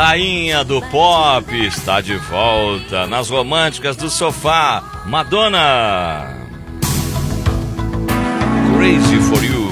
Rainha do pop está de volta nas românticas do sofá. Madonna. Crazy for You.